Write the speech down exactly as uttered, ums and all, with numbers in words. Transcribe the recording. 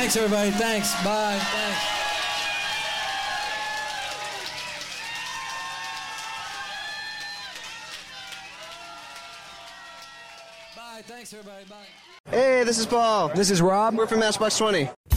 Thanks, everybody. Thanks. Bye. Thanks. Bye. Thanks, everybody. Bye. Hey, this is Paul. This is Rob. We're from Matchbox twenty.